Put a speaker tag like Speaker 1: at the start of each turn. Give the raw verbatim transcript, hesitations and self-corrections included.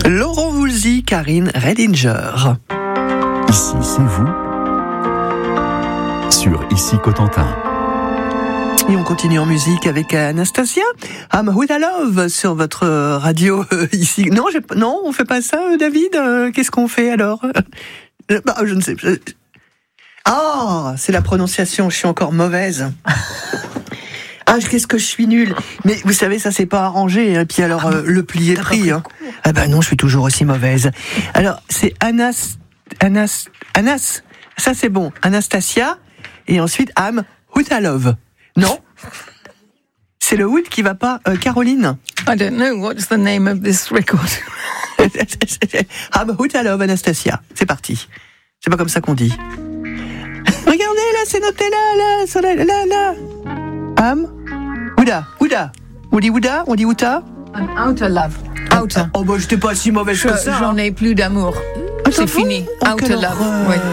Speaker 1: Laurent Voulzy, Karine Redinger.
Speaker 2: Ici, c'est vous, sur Ici Cotentin.
Speaker 1: Et on continue en musique avec Anastasia. I'm With a Love sur votre radio euh, ici. Non, j'ai, non, on fait pas ça, euh, David. Euh, qu'est-ce qu'on fait alors euh, bah, Je ne sais. Je... Ah, c'est la prononciation. Je suis encore mauvaise. Ah, qu'est-ce que je suis nulle. Mais vous savez, ça s'est pas arrangé. Et puis alors, euh, le pli est pris. Hein. Ah ben non, je suis toujours aussi mauvaise. Alors, c'est Anas, Anas, Anas. Ça c'est bon. Anastasia. Et ensuite, I'm With a Love. Non, c'est le Wood qui va pas. Euh, Caroline.
Speaker 3: I don't know what's the name of this record.
Speaker 1: I'm With a Love, Anastasia. C'est parti. C'est pas comme ça qu'on dit. Regardez là, c'est noté là, là, ça, là, là, là. I'm Ouda, Ouda. On dit Ouda, on dit Outa.
Speaker 3: I'm out of love. Out.
Speaker 1: Oh bah j'étais pas si mauvaise que ça.
Speaker 3: J'en ai plus d'amour. C'est fini.
Speaker 1: Oh,
Speaker 3: Out of love. Oui.